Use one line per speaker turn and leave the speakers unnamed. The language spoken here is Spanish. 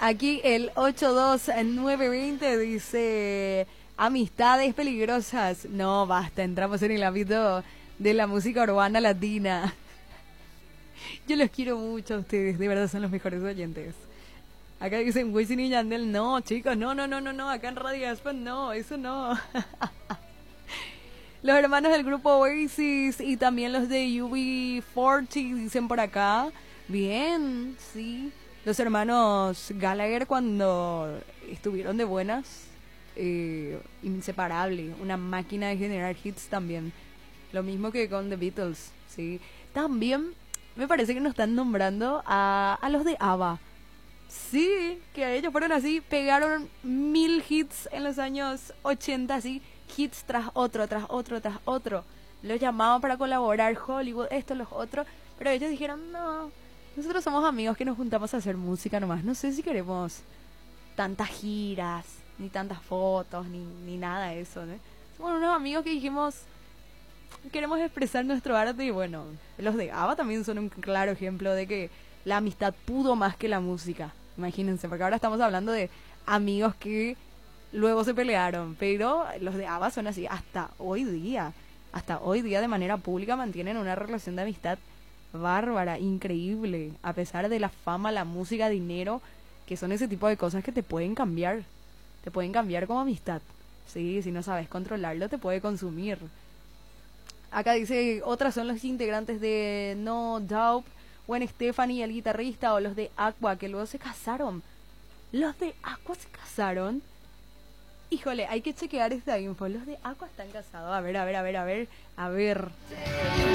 Aquí el 82920 dice: amistades peligrosas. No, basta, entramos en el ámbito de la música urbana latina. Yo los quiero mucho a ustedes, de verdad son los mejores oyentes. Acá dicen Wisin y Yandel. No, chicos, no, acá en Radio Aspen no, eso no. Los hermanos del grupo Oasis y también los de UB40 dicen por acá. Bien, sí. Los hermanos Gallagher cuando estuvieron de buenas, inseparable, una máquina de generar hits también. Lo mismo que con The Beatles, sí. También me parece que nos están nombrando a los de ABBA. Sí, que ellos fueron así, pegaron 1000 hits en los años 80, así, hits tras otro, tras otro, tras otro. Los llamaban para colaborar, Hollywood, esto, los otros, pero ellos dijeron, no, nosotros somos amigos que nos juntamos a hacer música nomás, no sé si queremos tantas giras, ni tantas fotos, ni nada de eso, ¿no? Somos unos amigos que dijimos, queremos expresar nuestro arte y bueno, los de ABBA también son un claro ejemplo de que la amistad pudo más que la música. Imagínense, porque ahora estamos hablando de amigos que luego se pelearon, pero los de ABBA son así hasta hoy día de manera pública mantienen una relación de amistad bárbara, increíble, a pesar de la fama, la música, dinero, que son ese tipo de cosas que te pueden cambiar como amistad. Sí, si no sabes controlarlo te puede consumir. Acá dice, otras son los integrantes de No Doubt, Gwen Stefani, el guitarrista, o los de Aqua, que luego se casaron. Los de Aqua se casaron. Híjole, hay que chequear esta info. Los de Aqua están casados. A ver.